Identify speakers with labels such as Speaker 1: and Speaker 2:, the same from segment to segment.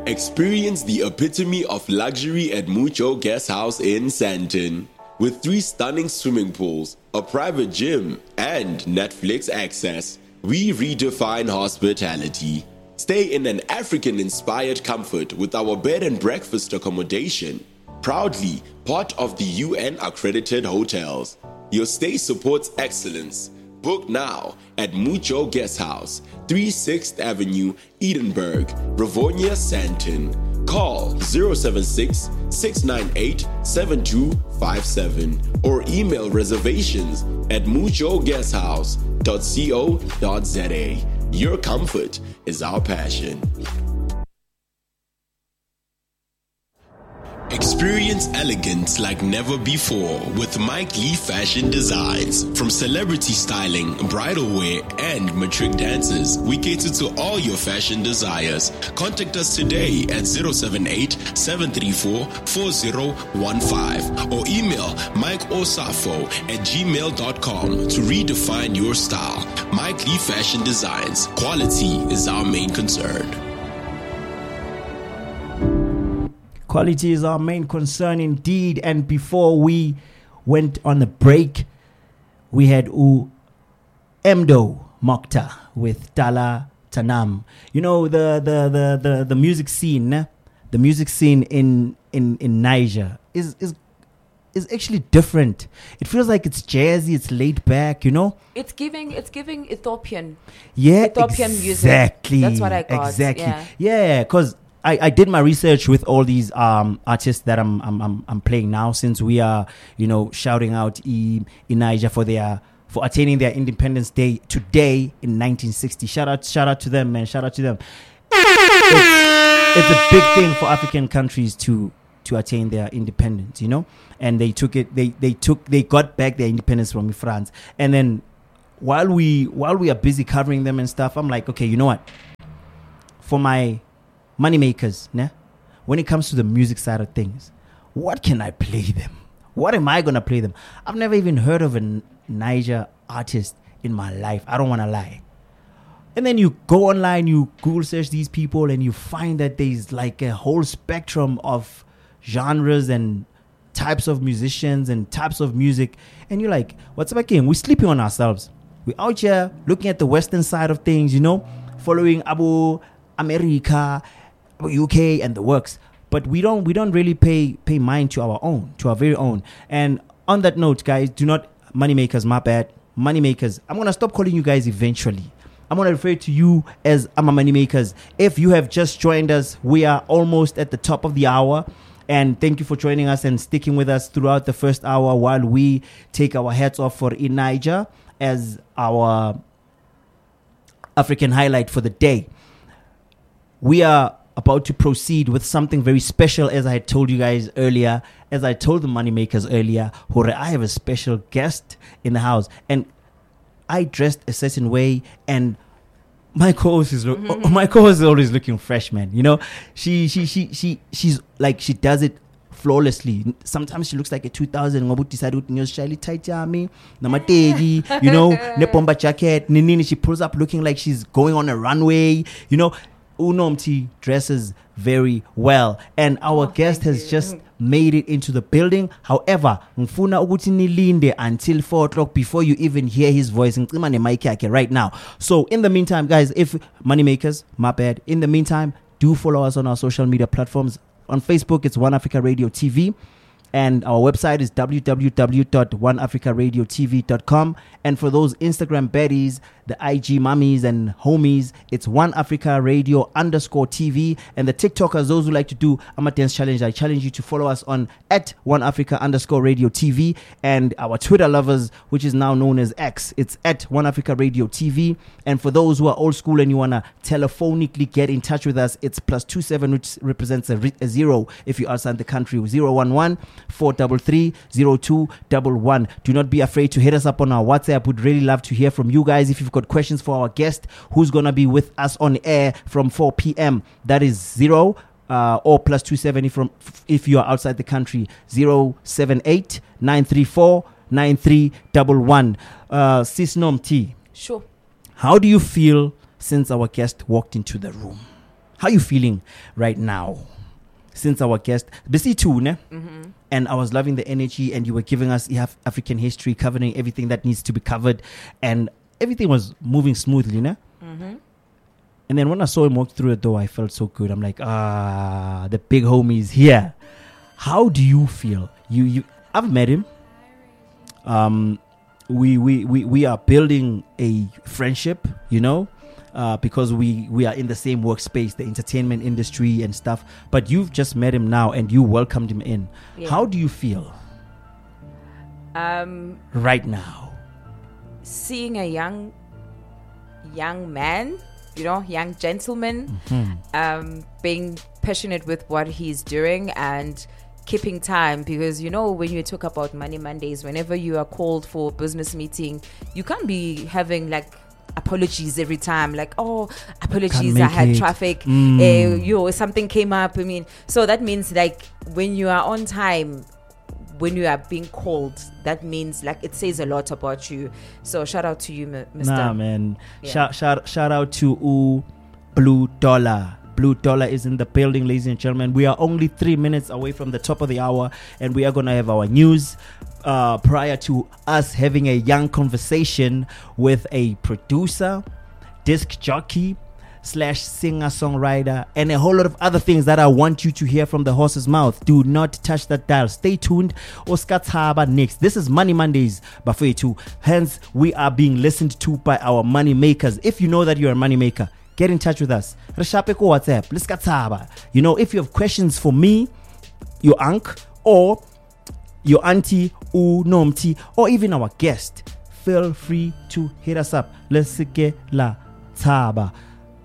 Speaker 1: Experience the epitome of luxury at Mucho Guest House in Sandton. With 3 stunning swimming pools, a private gym, and Netflix access, we redefine hospitality. Stay in an African-inspired comfort with our bed and breakfast accommodation. Proudly part of the UN-accredited hotels. Your stay supports excellence. Book now at Mucho Guest House, 36th Avenue, Edinburgh, Rivonia, Sandton. Call 076-698-7257 or email reservations at muchoguesthouse.co.za. Your comfort is our passion. Experience elegance like never before with Mike Lee Fashion Designs. From celebrity styling, bridal wear, and matric dances, we cater to all your fashion desires. Contact us today at 078-734-4015 or email mikeosafo@gmail.com to redefine your style. Mike Lee Fashion Designs. Quality is our main concern.
Speaker 2: Quality is our main concern indeed. And before we went on the break, we had Emdo Mokta with Tala Tanam. You know, the music scene, the music scene in Niger is actually different. It feels like it's jazzy, it's laid back, you know?
Speaker 3: It's giving Ethiopian.
Speaker 2: Yeah,
Speaker 3: Ethiopian
Speaker 2: exactly.
Speaker 3: music. That's what I got.
Speaker 2: Exactly. Yeah, because I did my research with all these artists that I'm playing now, since we are, you know, shouting out in Niger for attaining their Independence Day today in 1960. Shout out to them, man. Shout out to them. It's a big thing for African countries to attain their independence, you know, and they got back their independence from France. And then while we are busy covering them and stuff, I'm like, okay, you know what? For my money makers, nah? When it comes to the music side of things, what can I play them? What am I gonna play them? I've never even heard of a Niger artist in my life. I don't want to lie. And then you go online, you Google search these people, and you find that there's like a whole spectrum of genres and types of musicians and types of music. And you're like, what's up again? We're sleeping on ourselves. We're out here looking at the Western side of things, you know, following Abu America, UK, and the works. But we don't really pay mind to our very own. And on that note, guys, do not, moneymakers, my bad. Moneymakers, I'm going to stop calling you guys eventually. I'm going to refer to you as Ama Moneymakers. If you have just joined us, we are almost at the top of the hour. And thank you for joining us and sticking with us throughout the first hour while we take our hats off for In Niger as our African highlight for the day. We are about to proceed with something very special, as I told you guys earlier, as I told the moneymakers earlier. I have a special guest in the house, and I dressed a certain way, and my co-host is always looking fresh, man. You know, she's like, she does it flawlessly. Sometimes she looks like a 2000 tight army, you know, ne bomber jacket, she pulls up looking like she's going on a runway, you know. Unomti dresses very well, and our guest has just made it into the building. However, ngifuna ukuthi nilinde until 4 o'clock before you even hear his voice. Ngicima ne mic yakhe right now. So in the meantime, guys, if moneymakers, my bad. In the meantime, do follow us on our social media platforms. On Facebook, it's One Africa Radio TV. And our website is www.oneafricaradiotv.com. And for those Instagram baddies, the IG mummies and homies, it's One Africa Radio _TV. And the TikTokers, those who like to do a dance challenge, I challenge you to follow us on at One Africa _Radio TV. And our Twitter lovers, which is now known as X, it's at One Africa Radio TV. And for those who are old school and you want to telephonically get in touch with us, it's +27, which represents a 0 if you're outside the country, 011-433-0211. Do not be afraid to hit us up on our WhatsApp. We'd really love to hear from you guys. If you've got questions for our guest who's going to be with us on air from 4 p.m., that is 0 or +27 if you are outside the country, 078-934-9311. Sis Nom T.
Speaker 3: Sure.
Speaker 2: How do you feel since our guest walked into the room? How you feeling right now? Since our guest, busy too, ne? And I was loving the energy, and you were giving us African history, covering everything that needs to be covered, and everything was moving smoothly, ne? And then when I saw him walk through the door, I felt so good. I'm like, the big homie is here. How do you feel? I've met him. We are building a friendship, because we are in the same workspace, the entertainment industry and stuff. But you've just met him now, and you welcomed him in.
Speaker 3: Yeah.
Speaker 2: How do you feel right now?
Speaker 3: Seeing a young man, young gentleman, being passionate with what he's doing and keeping time, because when you talk about Money Mondays, whenever you are called for a business meeting, you can't be having like apologies every time, like, oh, apologies, I had traffic, something came up. So that means like when you are on time, when you are being called, that means like it says a lot about you. So shout out to you, Mr.
Speaker 2: Nah, man.
Speaker 3: Yeah.
Speaker 2: Shout out to Blue Dollar. Blue Dollar is in the building, ladies and gentlemen. We are only 3 minutes away from the top of the hour, and we are going to have our news prior to us having a young conversation with a producer, disc jockey / singer-songwriter, and a whole lot of other things that I want you to hear from the horse's mouth. Do not touch that dial. Stay tuned. Oscar Taba next. This is Money Mondays by Faye 2. Hence, we are being listened to by our money makers. If you know that you're a money maker, get in touch with us. Reshape ko WhatsApp. Liskataba. If you have questions for me, your uncle, or your auntie, Nomti, or even our guest, feel free to hit us up. Lesike la taba.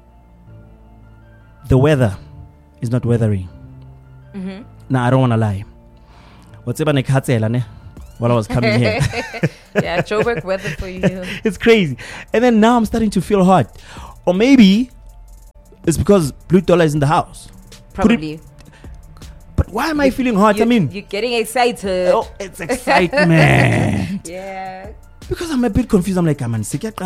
Speaker 2: The weather is not weathering. Nah, I don't want to lie. What's while I was coming here.
Speaker 3: Yeah, Joburg weather for you.
Speaker 2: It's crazy. And then now I'm starting to feel hot. Or maybe it's because Blue Dollar is in the house.
Speaker 3: Probably.
Speaker 2: But why am I feeling hot?
Speaker 3: You're getting excited.
Speaker 2: Oh, it's excitement.
Speaker 3: Yeah.
Speaker 2: Because I'm a bit confused. I'm like, man,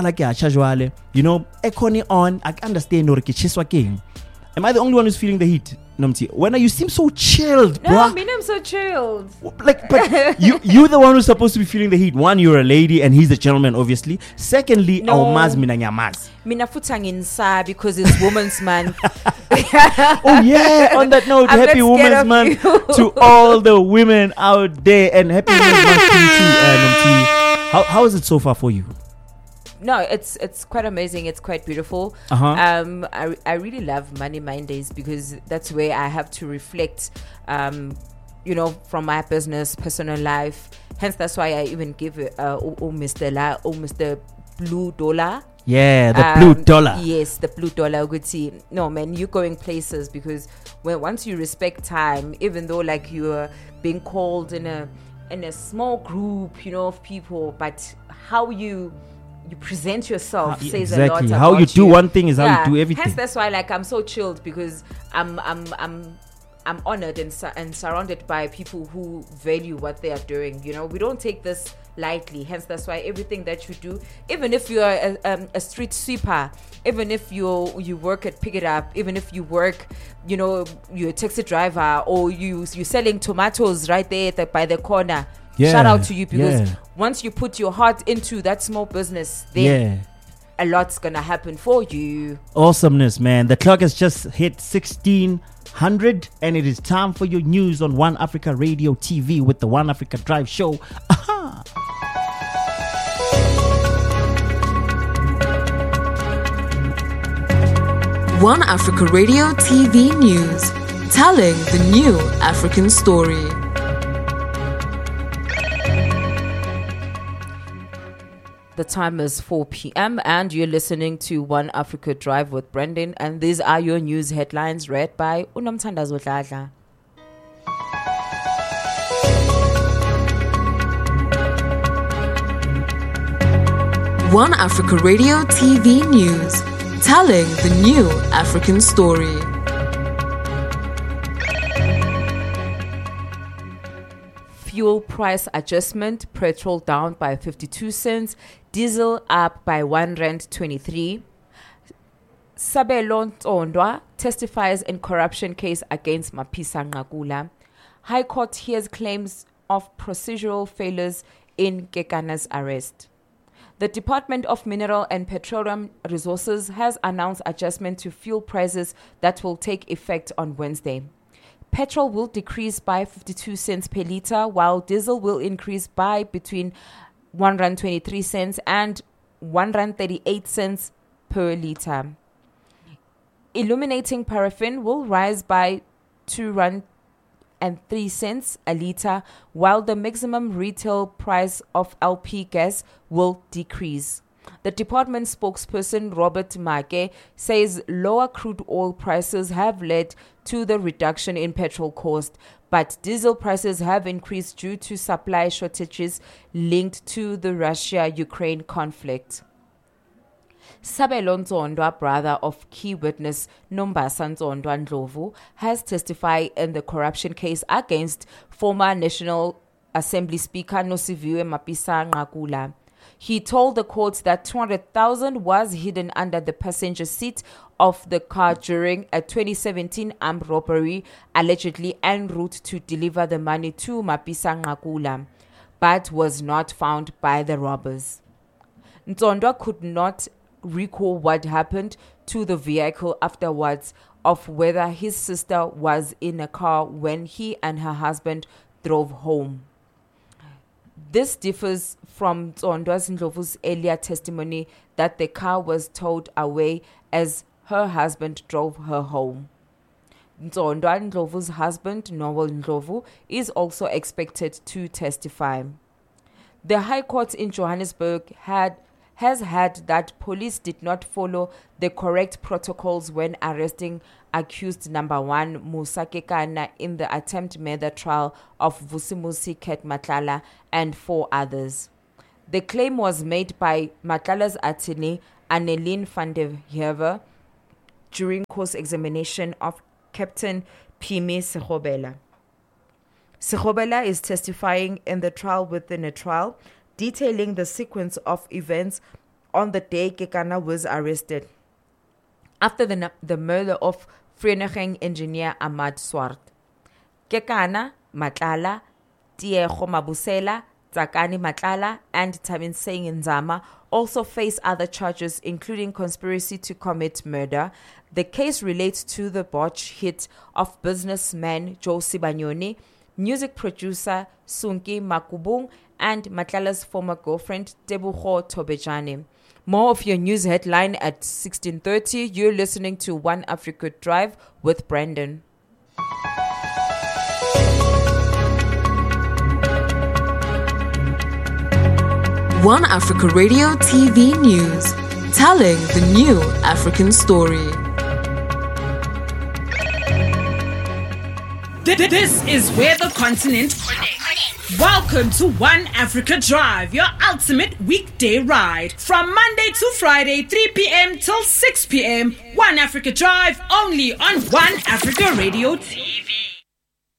Speaker 2: Ekoni on, I understand. Am I the only one who's feeling the heat? Nomti, when you seem so chilled, bro.
Speaker 3: No, I'm so chilled.
Speaker 2: Like, but you're the one who's supposed to be feeling the heat. One, you're a lady, and he's a gentleman, obviously. Secondly,
Speaker 3: No.
Speaker 2: our mas minanyamaz.
Speaker 3: Mina futang inside because it's Women's Month.
Speaker 2: Oh yeah! On that note,
Speaker 3: I'm
Speaker 2: happy
Speaker 3: not scared
Speaker 2: Women's
Speaker 3: of
Speaker 2: Month
Speaker 3: you.
Speaker 2: to all the women out there, and happy Women's Month to you too, Nomti. How is it so far for you?
Speaker 3: No, it's quite amazing. It's quite beautiful. I really love Money Mondays because that's where I have to reflect, from my business, personal life. Hence, that's why I even give Mr. Blue Dollar.
Speaker 2: Yeah, the Blue Dollar.
Speaker 3: Yes, the Blue Dollar. Good see. No, man, you're going places because once you respect time, even though like you're being called in a small group, of people, but how you present yourself says a lot about
Speaker 2: how you do one thing is how you do everything.
Speaker 3: Hence, that's why like I'm so chilled because I'm honored and surrounded by people who value what they are doing. We don't take this lightly. Hence, that's why everything that you do, even if you're a street sweeper, even if you work at Pick It Up, even if you work, you're a taxi driver, or you're selling tomatoes right there by the corner.
Speaker 2: Yeah,
Speaker 3: shout out to you because once you put your heart into that small business, then a lot's gonna happen for you.
Speaker 2: Awesomeness, man. The clock has just hit 1600 and it is time for your news on One Africa Radio TV with the One Africa Drive Show. Aha!
Speaker 4: One Africa Radio TV News, telling the new African story.
Speaker 3: The time is 4 p.m. and you're listening to One Africa Drive with Brendan, and these are your news headlines read by Unomthandazo Dladla.
Speaker 4: One Africa Radio TV News, telling the new African story.
Speaker 3: Fuel price adjustment: petrol down by 52 cents, diesel up by R1.23. Sabelo Ntondwa testifies in corruption case against Mapisa Nqakula. High Court hears claims of procedural failures in Kekana's arrest. The Department of Mineral and Petroleum Resources has announced adjustment to fuel prices that will take effect on Wednesday. Petrol will decrease by 52 cents per litre, while diesel will increase by between R1.23 and R1.38 per litre. Illuminating paraffin will rise by R2.03 a litre, while the maximum retail price of LP gas will decrease. The department spokesperson Robert Make says lower crude oil prices have led to the reduction in petrol cost, but diesel prices have increased due to supply shortages linked to the Russia-Ukraine conflict. Sabelo Nzondwa, brother of key witness Nombasa Nzondwa Ndlovu, has testified in the corruption case against former National Assembly Speaker Nosiviwe Mapisa Nqakula. He told the court that 200,000 was hidden under the passenger seat of the car during a 2017 armed robbery, allegedly en route to deliver the money to Mapisa Nqakula, but was not found by the robbers. Nzondwa could not recall what happened to the vehicle afterwards, of whether his sister was in a car when he and her husband drove home. This differs from Nzondwa Ndlovu's earlier testimony that the car was towed away as her husband drove her home. Nzondwa Ndlovu's husband, Noel Ndlovu, is also expected to testify. The High Court in Johannesburg has had that police did not follow the correct protocols when arresting accused number 1 Musa Kekana in the attempted murder trial of Vusimusi Ket Matlala and 4 others. The claim was made by Matlala's attorney Annelien van der Heever during course examination of Captain Phumi Sekgobela. Sekgobela is testifying in the trial within a trial, detailing the sequence of events on the day Kekana was arrested after the murder of Vereniging engineer Ahmad Swart. Kekana, Matlala, Tiego Mabusela, Tsakani Matlala, and Thabeng Nzama also face other charges, including conspiracy to commit murder. The case relates to the botched hit of businessman Joe Sibanyoni, music producer Sunki Makubung, and Matlala's former girlfriend Tebogo Tobejane. More of your news headline at 16:30. You're listening to One Africa Drive with Brandon.
Speaker 4: One Africa Radio TV News, telling the new African story.
Speaker 5: This is where the continent connects. Welcome to One Africa Drive, your ultimate weekday ride. From Monday to Friday, 3 p.m. till 6 p.m. One Africa Drive, only on One Africa Radio TV.